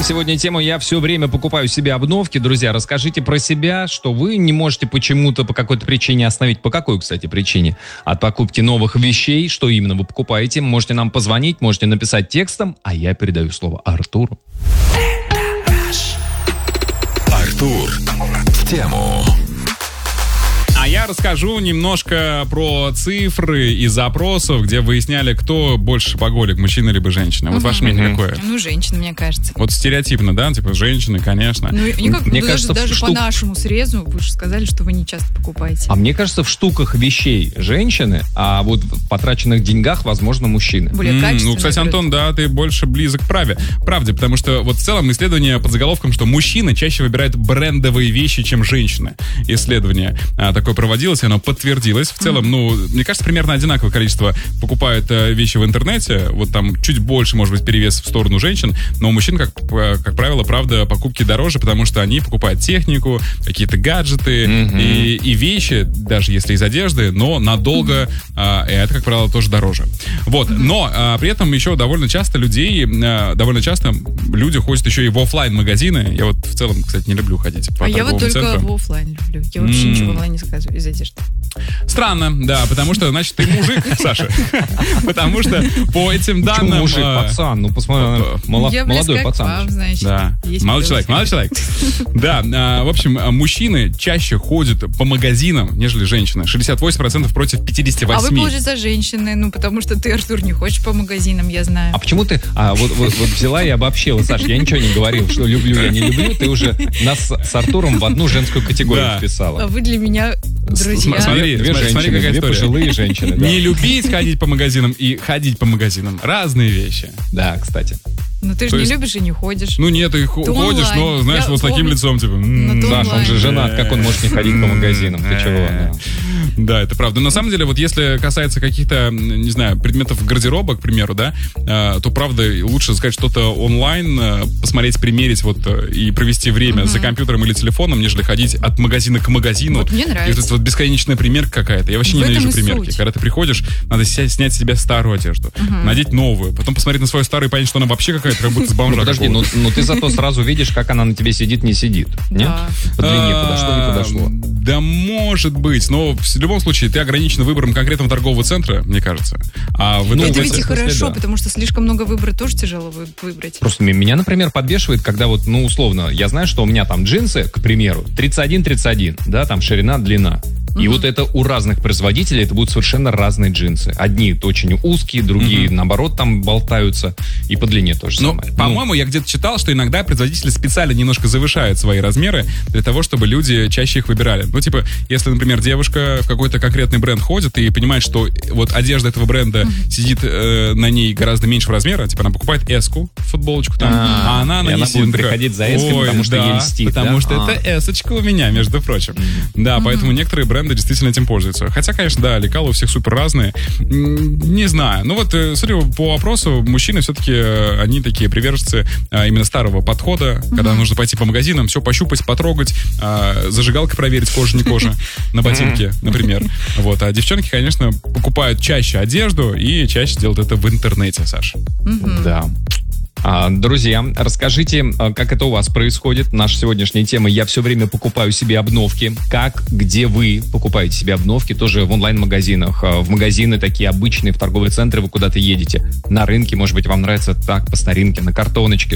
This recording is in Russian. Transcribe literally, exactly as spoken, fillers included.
Обсуждаем сегодня тему «Я все время покупаю себе обновки». Друзья, расскажите про себя, что вы не можете почему-то по какой-то причине остановить. По какой, кстати, причине? От покупки новых вещей. Что именно вы покупаете? Можете нам позвонить, можете написать текстом, а я передаю слово Артуру. Артур в тему. А я расскажу немножко про цифры и запросов, где выясняли, кто больше шопоголик, мужчина либо женщина. Вот Угу. ваше мнение какое? Ну, женщина, мне кажется. Вот стереотипно, да? Типа женщины, конечно. Ну, никак, Мне ну, кажется, даже, даже штук- по нашему срезу вы же сказали, что вы не часто покупаете. А мне кажется, в штуках вещей женщины, а вот в потраченных деньгах, возможно, мужчины. Более М, качественные. Ну, кстати, вроде. Антон, да, ты больше близок к праве. Правде, потому что вот в целом исследование под заголовком, что мужчины чаще выбирают брендовые вещи, чем женщины. Исследование а, такое проводилось, и оно подтвердилось. В целом, ну, мне кажется, примерно одинаковое количество покупают а, вещи в интернете. Вот там чуть больше, может быть, перевес в сторону женщин, но у мужчин, как, как правило, правда, покупки дороже, потому что они покупают технику, какие-то гаджеты Мгм. и, и вещи, даже если из одежды, но надолго, а, и это, как правило, тоже дороже. Вот, но а, при этом еще довольно часто людей, а, довольно часто люди ходят еще и в офлайн-магазины. Я вот в целом, кстати, не люблю ходить по А я вот торговым только центрам. в офлайн люблю. Я вообще М. ничего в онлайн не заказываю из одежды. Странно, да, потому что, значит, ты мужик, Саша. Потому что по этим Почему данным... мужик, а, пацан? Ну, посмотри, э, моло- Я молодой близка к пацан. вам, значит. Да, Есть молодой плюс. человек, молодой человек. Да, а, в общем, а, мужчины чаще ходят по магазинам, нежели женщины. шестьдесят восемь процентов против пятьдесят восемь А вы, процентов. получается, женщины, ну, потому что ты, Артур, не хочешь по магазинам, я знаю. А почему ты а, вот, вот, вот взяла и обобщила, Саш? Я ничего не говорил, что люблю, я не люблю. Ты уже нас с Артуром в одну женскую категорию Да. А вписала. вы для меня друзья. С- смотри, Две смотри, женщины, смотри, какая две история. пожилые женщины. Да. Не любить ходить по магазинам и ходить по магазинам. Разные вещи. Да, кстати. Ну, ты же То не есть- любишь и не ходишь. Ну нет, ты хо- Ты ходишь, но, онлайн. знаешь, Я вот с таким помню. лицом, типа... Ну, м, ты Саша, он же онлайн. женат, как он может не ходить по магазинам? Ты чего? Да. Да, это правда. На самом деле, вот если касается каких-то, м, не знаю, предметов гардероба, к примеру, да, э, то, правда, лучше сказать что-то онлайн, э, посмотреть, примерить вот э, и провести время за компьютером или телефоном, нежели ходить от магазина к магазину. Вот мне И вот нравится. эта вот бесконечная примерка какая-то. Я вообще В ненавижу этом и примерки. суть. Когда ты приходишь, надо ся- снять с себя старую одежду, надеть новую, потом посмотреть на свою старую и понять, что она вообще какая-то, как будто с бомжа Ну, подожди, ну, какого-то. ну ты зато сразу видишь, как она на тебе сидит, не сидит. Нет? Да. По длине А, подошло, не подошло. Да, может быть, но в любом случае ты ограничен выбором конкретного торгового центра, мне кажется. А в Ну, это в ведь и этом смысле, хорошо, да. потому что слишком много выбора тоже тяжело вы- выбрать. Просто м- меня, например, подбешивает, когда вот, ну, условно, я знаю, что у меня там джинсы, к примеру, тридцать один тридцать один, да, там ширина, длина. И вот это у разных производителей это будут совершенно разные джинсы. Одни очень узкие, другие, наоборот, там болтаются. И по длине то же Ну, самое. по-моему, я где-то читал, что иногда производители специально немножко завышают свои размеры для того, чтобы люди чаще их выбирали. Ну, типа, если, например, девушка в какой-то конкретный бренд ходит и понимает, что вот одежда этого бренда сидит э, на ней гораздо меньшего размера, типа, она покупает эску, футболочку там, А, а, она на и ней она сидит будет такая, приходить за эской, «Ой, потому что да, ей льстит, потому да? что А. это эсочка у меня, между прочим. Да, поэтому некоторые бренды действительно этим пользуются. Хотя, конечно, да, лекалы у всех супер разные. М, Не знаю. Ну вот, э, смотрю, по вопросу, мужчины все-таки, э, они такие приверженцы э, именно старого подхода, когда нужно пойти по магазинам, все пощупать, потрогать, э, зажигалкой проверить, кожа не кожа, на ботинке, например. Вот. А девчонки, конечно, покупают чаще одежду и чаще делают это в интернете, Саша. Да. А, друзья, расскажите, а, как это у вас происходит. Наша сегодняшняя тема «Я все время покупаю себе обновки». Как, где вы покупаете себе обновки? Тоже в онлайн-магазинах, а, в магазины такие обычные, в торговые центры вы куда-то едете. На рынке, может быть, вам нравится так, по старинке, на картоночке.